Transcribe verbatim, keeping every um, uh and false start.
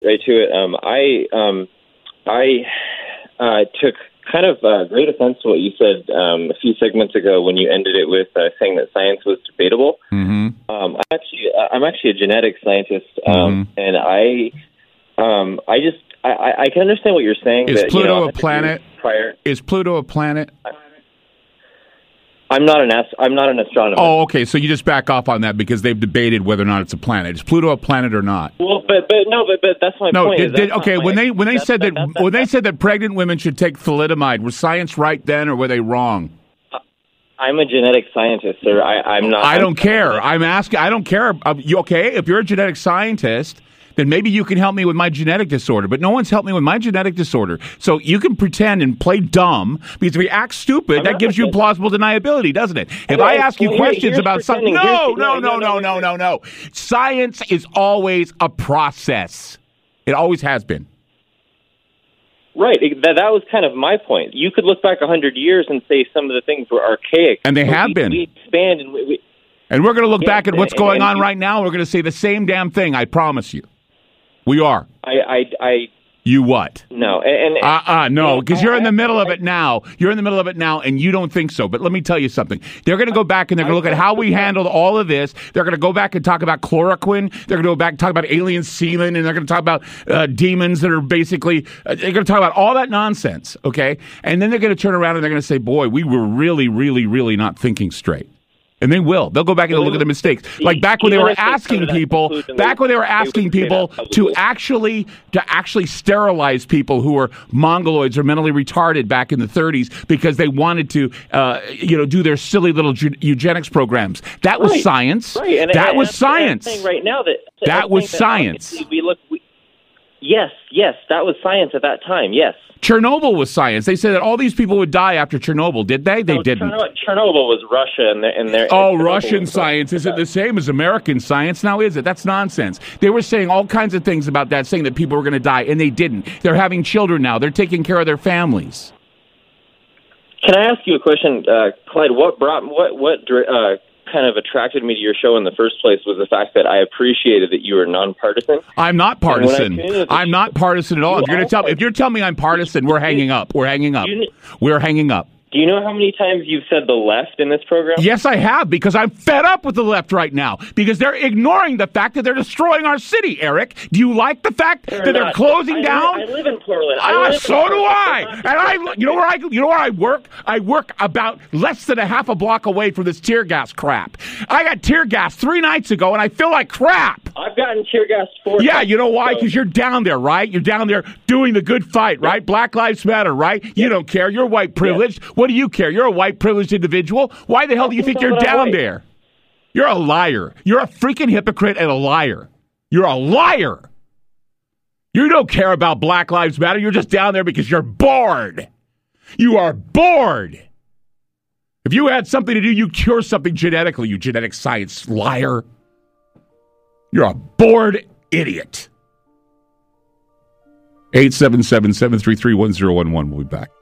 right to it. Um, I um, I uh, took kind of uh, great offense to what you said um, a few segments ago when you ended it with uh, saying that science was debatable. Mm-hmm. Um, I'm actually I'm actually a genetic scientist, um, mm-hmm. and I um, I just I, I can understand what you're saying. Is that, Pluto you know, a planet? Prior, is Pluto a planet? I'm not an ast- I'm not an astronomer. Oh, okay. So you just back off on that because they've debated whether or not it's a planet. Is Pluto a planet or not? Well, but but no, but but that's my no, point. Did, did, okay, when my, they when they that, said that, that, that, that when that, they said that pregnant women should take thalidomide, was science right then or were they wrong? I'm a genetic scientist, sir. I, I'm not. I don't care. I'm asking. I don't care. Uh, you okay? If you're a genetic scientist, then maybe you can help me with my genetic disorder. But no one's helped me with my genetic disorder. So you can pretend and play dumb because if you act stupid, I'm that gives you plausible deniability, doesn't it? If I, I ask you well, questions about something, no, no, no, no, no, no, no. Science is always a process. It always has been. Right. That, that was kind of my point. You could look back one hundred years and say some of the things were archaic. And they have we, been. We expand and we... we and we're going to look yeah, back at what's and, going and, on and, right now. We're going to say the same damn thing. I promise you. We are. I... I, I You what? No. And, and uh-uh, no, because you're in the middle I, of it now. You're in the middle of it now, and you don't think so. But let me tell you something. They're going to go back, and they're going to look at how we handled all of this. They're going to go back and talk about chloroquine. They're going to go back and talk about alien semen, and they're going to talk about uh, demons that are basically uh, – they're going to talk about all that nonsense, okay? And then they're going to turn around, and they're going to say, boy, we were really, really, really not thinking straight. And they will. They'll go back and they'll look at the mistakes. Like back when they were asking people, back when they were asking people to actually to actually sterilize people who were mongoloids or mentally retarded back in the thirties because they wanted to, uh, you know, do their silly little eugenics programs. That was right. science. Right. And, that and, was and science. I'm saying right now that that was science. That we look. We, yes, yes, that was science at that time. Yes. Chernobyl was science. They said that all these people would die after Chernobyl. Did they? They no, didn't. Chernobyl was Russia, and their. And their oh, and Russian science isn't the same as American science now, is it? That's nonsense. They were saying all kinds of things about that, saying that people were going to die, and they didn't. They're having children now. They're taking care of their families. Can I ask you a question, uh, Clyde? What brought what what uh, kind of attracted me to your show in the first place was the fact that I appreciated that you were nonpartisan. I'm not partisan. I'm not partisan at all. If you're going to tell, if you're telling me I'm partisan, we're hanging up. We're hanging up. We're hanging up. Do you know how many times you've said the left in this program? Yes, I have, because I'm fed up with the left right now, because they're ignoring the fact that they're destroying our city, Eric. Do you like the fact they're that they're not. closing I, down? I live in Portland. I Ah, live so in do I. And I, you know where I, you know where I work? I work about less than a half a block away from this tear gas crap. I got tear gas three nights ago, and I feel like crap. I've gotten tear gas four. Yeah, you know why? Because you're down there, right? You're down there doing the good fight, right? Black Lives Matter, right? You yeah. don't care. You're white privileged. Yeah. What do you care? You're a white privileged individual. Why the hell do you think you're down there? You're a liar. You're a freaking hypocrite and a liar. You're a liar. You don't care about Black Lives Matter. You're just down there because you're bored. You are bored. If you had something to do, you cure something genetically, you genetic science liar. You're a bored idiot. eight seven seven, seven three three, one zero one one. We'll be back.